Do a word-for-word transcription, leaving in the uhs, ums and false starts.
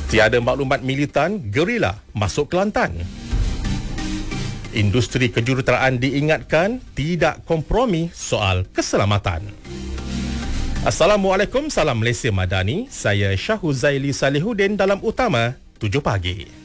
Tiada maklumat militan, gerila masuk Kelantan. Industri kejuruteraan diingatkan tidak kompromi soal keselamatan. Assalamualaikum, salam Malaysia Madani. Saya Syahuzaili Salihuddin dalam Utama tujuh pagi.